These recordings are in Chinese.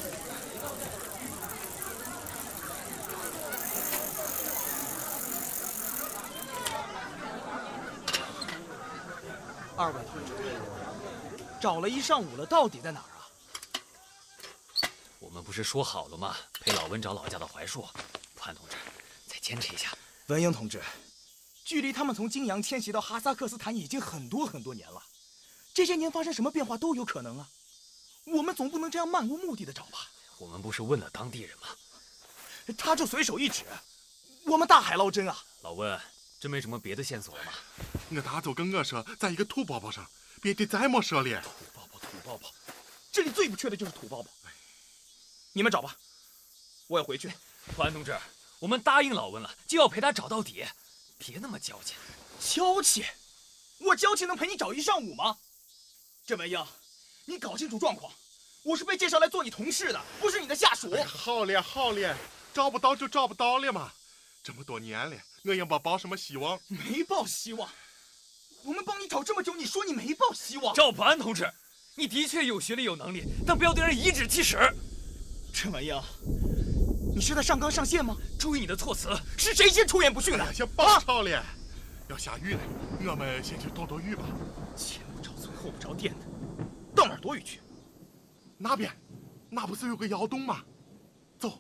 二位同志，找了一上午了，到底在哪儿啊？ 我们不是说好了吗？陪老温找老家的槐树。潘同志，再坚持一下。 文英同志，距离他们从金阳迁徙到哈萨克斯坦已经很多年了，这些年发生什么变化都有可能啊。我们总不能这样漫无目的的找吧？ 我们不是问了当地人吗？ 他就随手一指，我们大海捞针啊！ 老温，真没什么别的线索了吗？ 我大就跟我说，在一个土包包上，别的再没说了。 土包包，这里最不缺的就是土包包。你们找吧，我也回去。 潘同志，我们答应老温了，就要陪他找到底，别那么娇气。 娇气？我娇气能陪你找一上午吗？郑文英，你搞清楚状况，我是被介绍来做你同事的，不是你的下属。 好了，找不到就找不到了嘛。这么多年了，我也没抱什么希望。 没抱希望？我们帮你找这么久，你说你没抱希望？ 赵潘同志，你的确有学历有能力，但不要对人颐指气使。 郑文英，你是在上纲上线吗？ 注意你的措辞。 是谁先出言不逊的？ 先别吵了，要下雨了，我们先去躲躲雨吧。 前不着村后不着店的，到哪儿躲雨去？ 那边，那不是有个窑洞吗？走。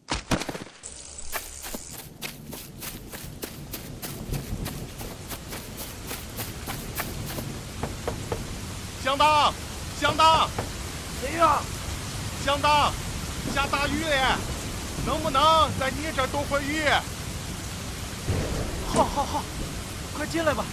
乡当， 谁呀？ 乡当，下大雨了，能不能在你这儿躲会儿雨？ 好，快进来吧。